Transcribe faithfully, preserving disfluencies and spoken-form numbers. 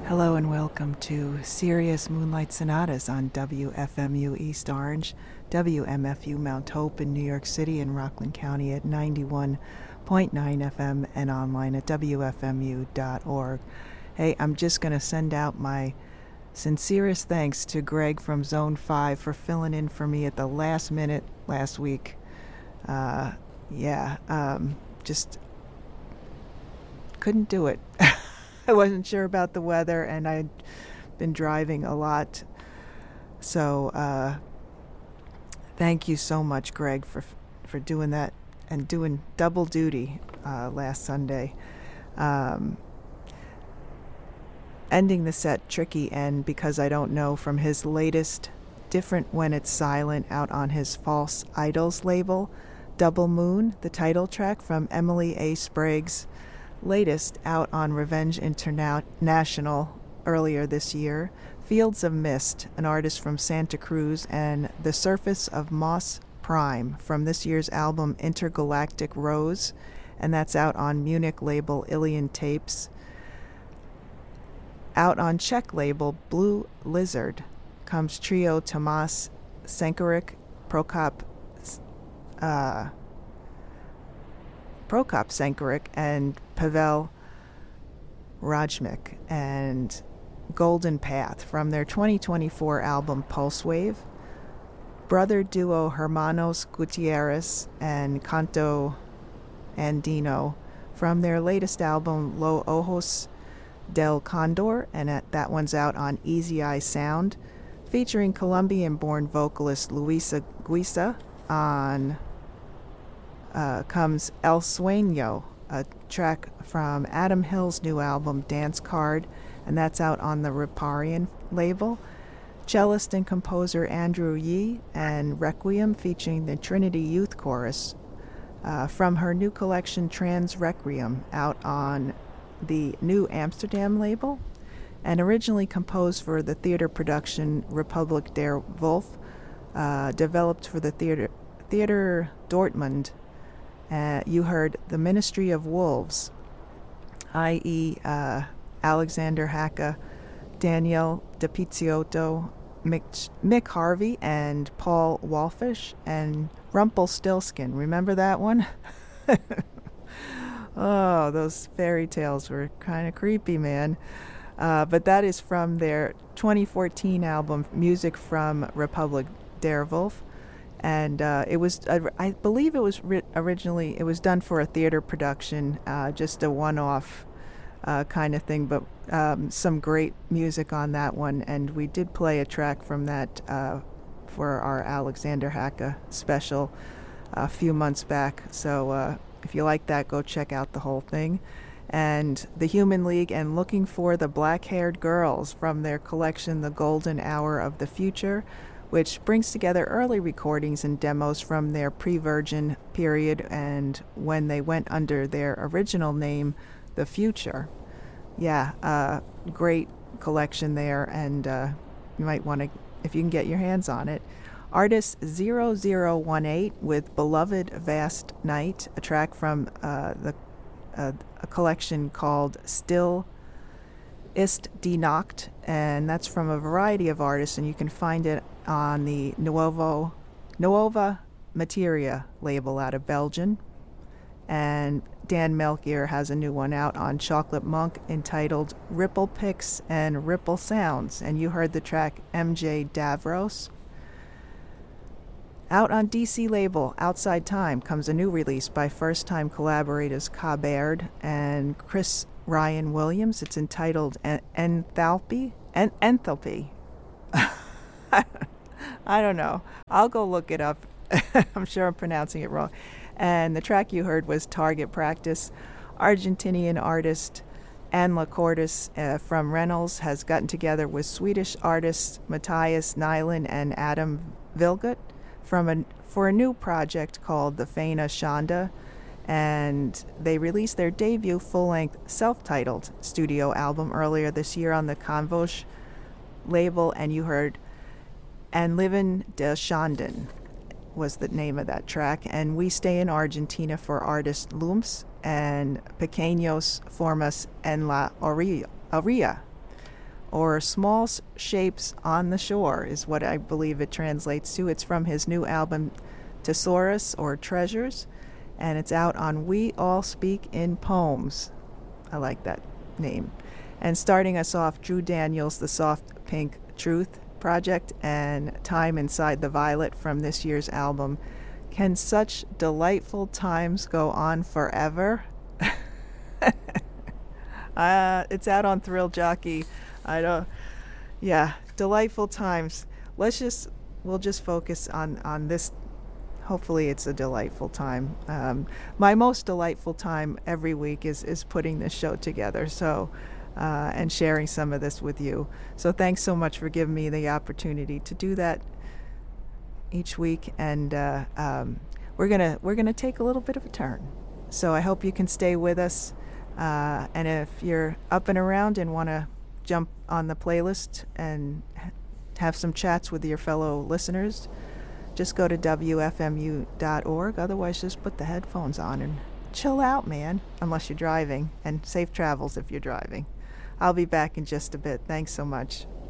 Hello and welcome to Sirius Moonlight Sonatas on W F M U East Orange, W M F U Mount Hope in New York City and Rockland County at ninety-one point nine F M and online at W F M U dot org. Hey, I'm just going to send out my sincerest thanks to Greg from Zone five for filling in for me at the last minute last week. Uh, yeah, um, just couldn't do it. I wasn't sure about the weather, and I'd been driving a lot. So uh, thank you so much, Greg, for for doing that and doing double duty uh, last Sunday. Um, ending the set tricky, and because I don't know, from his latest Different When It's Silent out on his False Idols label, Double Moon, the title track from Emily A. Sprague's latest out on Revenge International earlier this year, Fields of Mist, an artist from Santa Cruz, and The Surface of Moss Prime from this year's album Intergalactic Rose, and that's out on Munich label Ilian Tapes. Out on Czech label Blue Lizard comes trio Tomas Senkeric, Prokop uh, Prokop Senkeric and Pavel Rajmik, and Golden Path from their twenty twenty-four album Pulse Wave. Brother duo Hermanos Gutierrez and Canto Andino from their latest album Los Ojos del Condor, and that one's out on Easy Eye Sound, featuring Colombian-born vocalist Luisa Guisa. On uh, comes El Sueño, a track from Adam Hill's new album Dance Card, and that's out on the Riparian label. Cellist and composer Andrew Yee, and Requiem featuring the Trinity Youth Chorus uh, from her new collection Trans Requiem, out on the New Amsterdam label, and originally composed for the theater production Republik der Wolf, uh, developed for the theater Theater Dortmund. Uh, you heard The Ministry of Wolves, that is. Uh, Alexander Hacka, Danielle DePizziotto, Mick, Mick Harvey, and Paul Walfish, and Rumpelstiltskin. Remember that one? Oh, those fairy tales were kind of creepy, man. Uh, but that is from their twenty fourteen album, Music from Republik der Wolf. And uh, it was, uh, I believe it was ri- originally, it was done for a theater production, uh, just a one-off uh, kind of thing, but um, some great music on that one. And we did play a track from that uh, for our Alexander Hacka special a few months back. So uh, if you like that, go check out the whole thing. And The Human League and Looking for the Black-Haired Girls from their collection The Golden Hour of the Future, which brings together early recordings and demos from their pre-Virgin period and when they went under their original name, The Future. Yeah, uh, great collection there, and uh, you might want to, if you can get your hands on it. Artist zero zero one eight with Beloved Vast Night, a track from uh, the uh, a collection called Still Ist die Nacht, and that's from a variety of artists, and you can find it on the Nuovo, Nuova Materia label out of Belgium. And Dan Melchior has a new one out on Chocolate Monk entitled Ripple Picks and Ripple Sounds, and you heard the track M J Davros. Out on D C label Outside Time comes a new release by first-time collaborators Ka Baird and Chris Ryan Williams. It's entitled En- Enthalpy. En- Enthalpy. I don't know. I'll go look it up. I'm sure I'm pronouncing it wrong. And the track you heard was Target Practice. Argentinian artist Anla Cordes uh, from Reynolds has gotten together with Swedish artists Matthias Nyland and Adam Vilgut from a, for a new project called The Faina Shanda. And they released their debut full-length self-titled studio album earlier this year on the Convosh label, and you heard And Livin de Schanden was the name of that track. And We Stay in Argentina for artist Lumps and Pequeños Formas en la Orilla. or small s- shapes on the shore is what I believe it translates to. It's from his new album Thesaurus or Treasures, and it's out on We All Speak in Poems. I like that name. And starting us off, Drew Daniels, The Soft Pink Truth Project, and Time Inside the Violet from this year's album. Can such delightful times go on forever? uh, it's out on Thrill Jockey. I don't, yeah, delightful times. Let's just, we'll just focus on, on this. Hopefully it's a delightful time. Um, my most delightful time every week is, is putting this show together. So, uh, and sharing some of this with you. So thanks so much for giving me the opportunity to do that each week. And uh, um, we're gonna we're gonna take a little bit of a turn. So I hope you can stay with us. Uh, and if you're up and around and want to jump on the playlist and have some chats with your fellow listeners, just go to W F M U dot org. Otherwise, just put the headphones on and chill out, man, unless you're driving. And safe travels if you're driving. I'll be back in just a bit. Thanks so much.